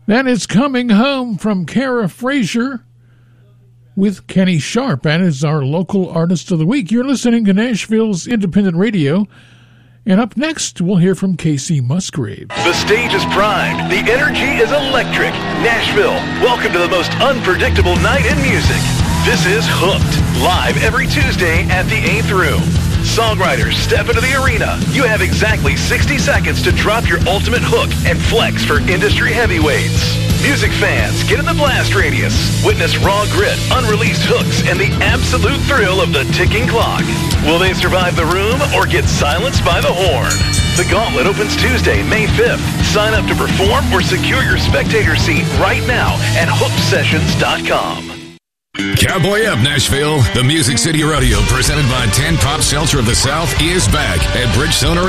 That is Coming Home from Kara Frazier with Kenny Sharp. That is our local artist of the week. You're listening to Nashville's Independent Radio. And up next, we'll hear from Casey Musgrave. The stage is primed. The energy is electric. Nashville, welcome to the most unpredictable night in music. This is Hooked, live every Tuesday at the 8th Room. Songwriters step into the arena. You have exactly 60 seconds to drop your ultimate hook and flex for industry heavyweights. Music fans, get in the blast radius. Witness raw grit, unreleased hooks, and the absolute thrill of the ticking clock. Will they survive the room or get silenced by the horn? The Gauntlet opens Tuesday, May 5th. Sign up to perform or secure your spectator seat right now at hooksessions.com. Cowboy Up, Nashville. The Music City Rodeo, presented by 10 Pop Seltzer of the South, is back at Bridgestone Arena.